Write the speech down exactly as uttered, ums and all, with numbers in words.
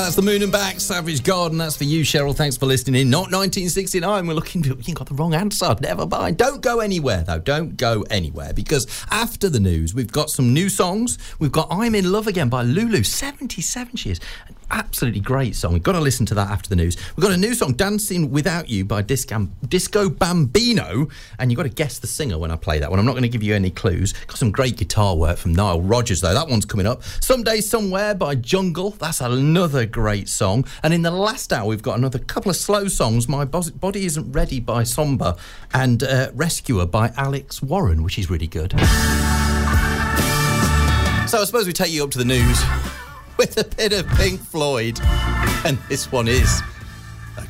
That's the Moon and Back, Savage Garden. That's for you, Cheryl. Thanks for listening in. Not nineteen sixty-nine. We're looking... You got the wrong answer. Never mind. Don't go anywhere, though. Don't go anywhere. Because after the news, we've got some new songs. We've got I'm in Love Again by Lulu. seventy-seven she is. An absolutely great song. We've got to listen to that after the news. We've got a new song, Dancing Without You by Disco, Disco Bambino. And you've got to guess the singer when I play that one. I'm not going to give you any clues. Got some great guitar work from Nile Rodgers, though. That one's coming up. Someday Somewhere by Jungle. That's another great song. And in the last hour, we've got another couple of slow songs. My Body Isn't Ready by Somber and uh, Rescuer by Alex Warren, which is really good. So I suppose we take you up to the news with a bit of Pink Floyd. And this one is